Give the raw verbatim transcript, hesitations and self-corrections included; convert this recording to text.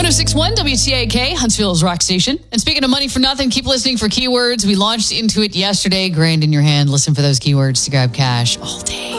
six one W T A K, Huntsville's rock station. And speaking of money for nothing, keep listening for keywords. We launched into it yesterday. Grand in your hand. Listen for those keywords to grab cash all day.